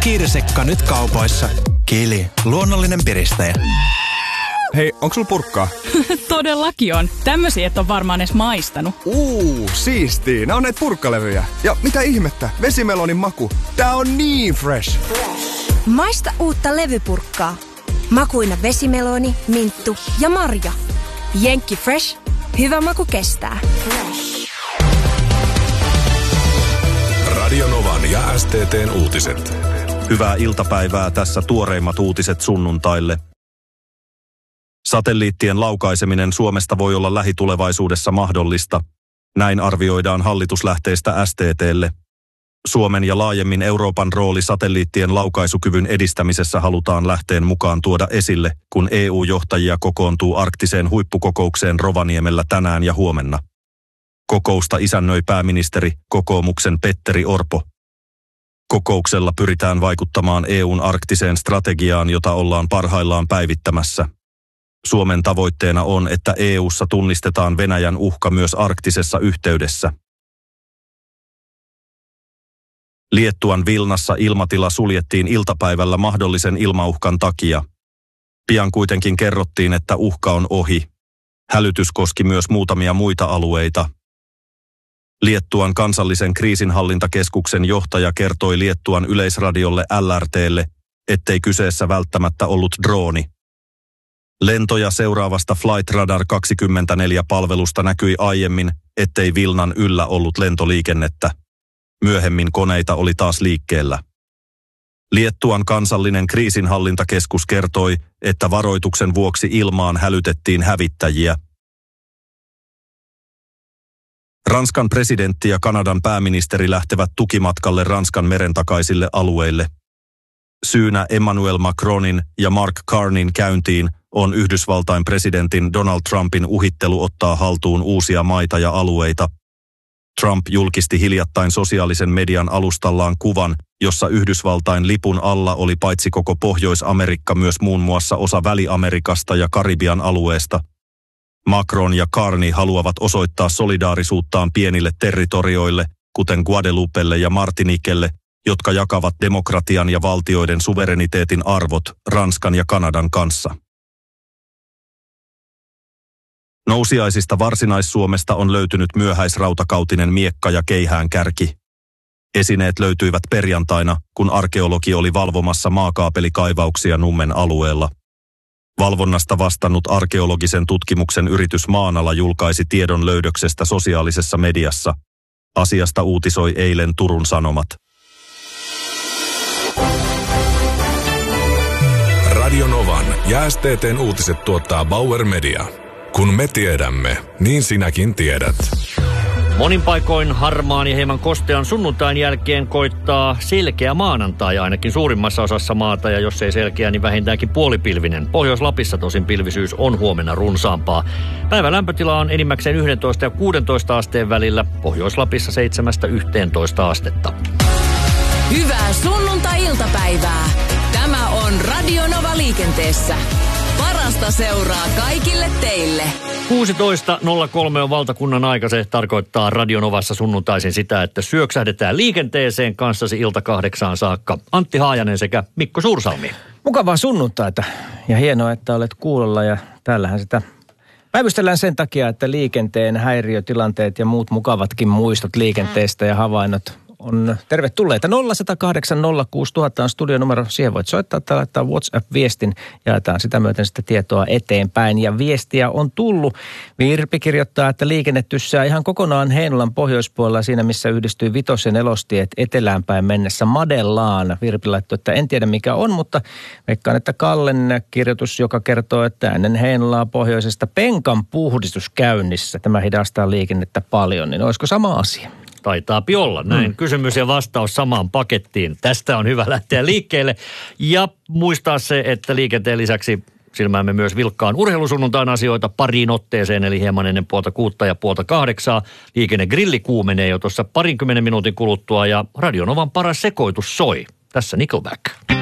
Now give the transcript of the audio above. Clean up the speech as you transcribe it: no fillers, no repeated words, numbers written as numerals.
Kirsikka nyt kaupoissa. Kili, luonnollinen piristäjä. Hei, onko sulla purkkaa? Todellakin on. Tämmösiä et on varmaan edes maistanut. Siistii. Nää on näitä purkkalevyjä. Ja mitä ihmettä, vesimelonin maku. Tää on niin fresh. Maista uutta levypurkkaa. Makuina vesimeloni, minttu ja marja. Jenkki Fresh. Hyvä maku kestää. Radio Novan ja STT:n uutiset. Hyvää iltapäivää, tässä tuoreimmat uutiset sunnuntaille. Satelliittien laukaiseminen Suomesta voi olla lähitulevaisuudessa mahdollista. Näin arvioidaan hallituslähteistä STT:lle. Suomen ja laajemmin Euroopan rooli satelliittien laukaisukyvyn edistämisessä halutaan lähteen mukaan tuoda esille, kun EU-johtajia kokoontuu arktiseen huippukokoukseen Rovaniemellä tänään ja huomenna. Kokousta isännöi pääministeri, kokoomuksen Petteri Orpo. Kokouksella pyritään vaikuttamaan EUn arktiseen strategiaan, jota ollaan parhaillaan päivittämässä. Suomen tavoitteena on, että EU:ssa tunnistetaan Venäjän uhka myös arktisessa yhteydessä. Liettuan Vilnassa ilmatila suljettiin iltapäivällä mahdollisen ilmauhkan takia. Pian kuitenkin kerrottiin, että uhka on ohi. Hälytys koski myös muutamia muita alueita. Liettuan kansallisen kriisinhallintakeskuksen johtaja kertoi Liettuan yleisradiolle LRT:lle, ettei kyseessä välttämättä ollut drooni. Lentoja seuraavasta Flight Radar 24-palvelusta näkyi aiemmin, ettei Vilnan yllä ollut lentoliikennettä. Myöhemmin koneita oli taas liikkeellä. Liettuan kansallinen kriisinhallintakeskus kertoi, että varoituksen vuoksi ilmaan hälytettiin hävittäjiä. Ranskan presidentti ja Kanadan pääministeri lähtevät tukimatkalle Ranskan merentakaisille alueille. Syynä Emmanuel Macronin ja Mark Carneyn käyntiin on Yhdysvaltain presidentin Donald Trumpin uhittelu ottaa haltuun uusia maita ja alueita. Trump julkisti hiljattain sosiaalisen median alustallaan kuvan, jossa Yhdysvaltain lipun alla oli paitsi koko Pohjois-Amerikka myös muun muassa osa Väli-Amerikasta ja Karibian alueesta. Macron ja Carney haluavat osoittaa solidaarisuuttaan pienille territorioille, kuten Guadeloupelle ja Martiniquelle, jotka jakavat demokratian ja valtioiden suvereniteetin arvot Ranskan ja Kanadan kanssa. Nousiaisista Varsinais-Suomesta on löytynyt myöhäisrautakautinen miekka ja keihäänkärki. Esineet löytyivät perjantaina, kun arkeologi oli valvomassa maakaapelikaivauksia Nummen alueella. Valvonnasta vastannut arkeologisen tutkimuksen yritys Maanala julkaisi tiedon löydöksestä sosiaalisessa mediassa. Asiasta uutisoi eilen Turun Sanomat. Radio Novan ja STT:n uutiset tuottaa Bauer Media. Kun me tiedämme, niin sinäkin tiedät. Monin paikoin harmaan ja hieman kostean sunnuntain jälkeen koittaa selkeä maanantai ainakin suurimmassa osassa maata, ja jos ei selkeä, niin vähintäänkin puolipilvinen. Pohjois-Lapissa tosin pilvisyys on huomenna runsaampaa. Päivän lämpötila on enimmäkseen 11 ja 16 asteen välillä, Pohjois-Lapissa 7-11 astetta. Hyvää sunnuntai-iltapäivää. Tämä on Radio Nova liikenteessä. Parasta seuraa kaikille teille. 16.03 on valtakunnan aika. Se tarkoittaa Radio Novassa sunnuntaisin sitä, että syöksähdetään liikenteeseen kanssasi ilta 8 saakka. Antti Haajanen sekä Mikko Suursalmi. Mukavaa sunnuntaita ja hienoa, että olet kuulolla, ja täällähän sitä päivystellään sen takia, että liikenteen häiriötilanteet ja muut mukavatkin muistot liikenteestä ja havainnot on tervetulleita. 0108 06000 on studionumero. Siihen voit soittaa tai laittaa WhatsApp-viestin. Jaetaan sitä myöten sitä tietoa eteenpäin. Ja viestiä on tullut. Virpi kirjoittaa, että liikenne tyssää ihan kokonaan Heinolan pohjoispuolella siinä, missä yhdistyy Vitos- ja Nelostiet eteläänpäin mennessä Madellaan. Virpi laittoi, että en tiedä mikä on, mutta veikkaan, että Kallen kirjoitus, joka kertoo, että ennen Heinolaa pohjoisesta penkan puhdistus käynnissä. Tämä hidastaa liikennettä paljon, niin olisiko sama asia? Taitaapi olla. Näin kysymys ja vastaus samaan pakettiin. Tästä on hyvä lähteä liikkeelle ja muistaa se, että liikenteen lisäksi silmäämme myös vilkkaan urheilusunnuntain asioita pariin otteeseen, eli hieman ennen 7:30 ja 7:30. Liikennegrilli kuumenee jo tuossa 20 minuutin kuluttua ja Radio Novan paras sekoitus soi. Tässä Nickelback.